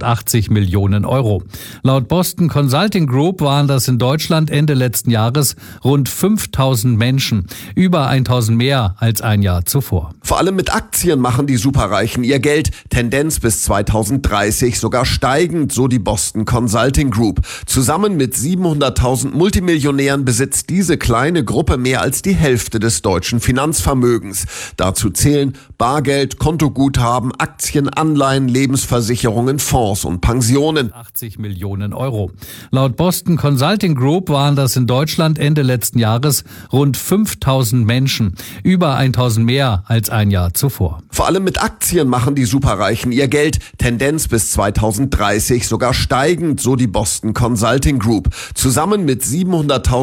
280 Millionen Euro. Laut Boston Consulting Group waren das in Deutschland Ende letzten Jahres rund 5.000 Menschen, über 1.000 mehr als ein Jahr zuvor. Vor allem mit Aktien machen die Superreichen ihr Geld. Tendenz bis 2030 sogar steigend, so die Boston Consulting Group. Zusammen mit 700.000 Multimillionären besitzt diese kleine Gruppe mehr als die Hälfte des deutschen Finanzvermögens. Dazu zählen Bargeld, Kontoguthaben, Aktien, Anleihen, Lebensversicherungen, Fonds und Pensionen. 80 Millionen Euro. Laut Boston Consulting Group waren das in Deutschland Ende letzten Jahres rund 5.000 Menschen, über 1.000 mehr als ein Jahr zuvor. Vor allem mit Aktien machen die Superreichen ihr Geld. Tendenz bis 2030 sogar steigend, so die Boston Consulting Group. Zusammen mit 700.000